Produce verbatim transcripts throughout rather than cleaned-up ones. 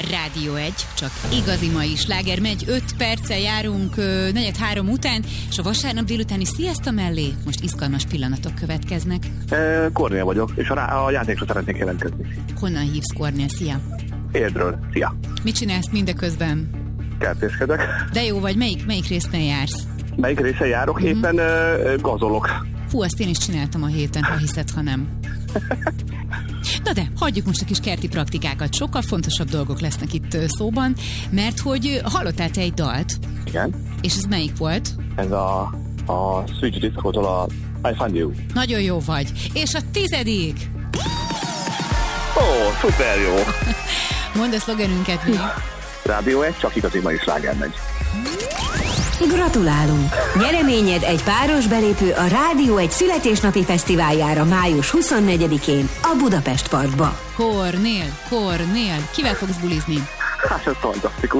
Rádió egy, csak igazi mai sláger megy, öt perccel járunk negyed három után, és a vasárnap délutáni sziasztok mellé most izgalmas pillanatok következnek. E, Kornél vagyok, és a, rá, a játékra szeretnék jelentkezni. Honnan hívsz, Kornél? Szia! Érdről. Szia! Mit csinálsz mindeközben? Kertészkedek. De jó vagy, melyik, melyik résznél jársz? Melyik részen járok? Mm-hmm. Éppen uh, gazolok. Fú, azt én is csináltam a héten, ha hiszed, ha nem. Na de, hagyjuk most a kis kerti praktikákat. Sokkal fontosabb dolgok lesznek itt szóban, mert hogy hallottál te egy dalt. Igen. És ez melyik volt? Ez a, a Switch Disco-tól a I Find You. Nagyon jó vagy. És a tizedik? Ó, oh, szuper jó. Mondd a szlogenünket még. Rádió egy, csak igazi mai sláger megy. Gratulálunk! Nyereményed egy páros belépő a Rádió egy születésnapi fesztiváljára május huszonnegyedikén a Budapest Parkba. Kornél, Kornél, kivel fogsz bulizni? Hát ez fantasztikus.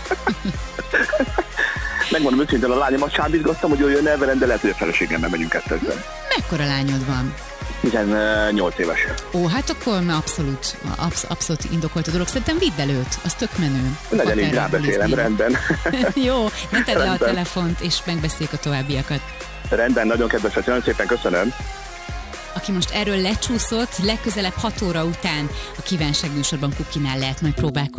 Megmondom őszintén, a lányomat sábizgattam, hogy jöjjön el velem, de lehet, hogy a feleségemmel megyünk kettőzben. Mekkora lányod van? tizennyolc éves. Ó, hát akkor már abszolút, absz- abszolút indokolt a dolog. Szerintem vidd el őt, az tök menő. Legyen így rábeszélem, rendben. Jó, ne tedd le a telefont, és megbeszéljük a továbbiakat. Rendben, nagyon kedves, nagyon szépen köszönöm. Aki most erről lecsúszott, legközelebb hat óra után a kívánság műsorban Kukinál lehet majd próbálkozni.